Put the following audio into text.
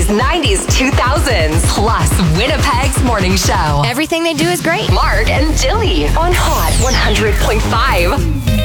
80s, 90s, 2000s. Plus, Winnipeg's morning show. Everything they do is great. Mark and Jilly on Hot 100.5.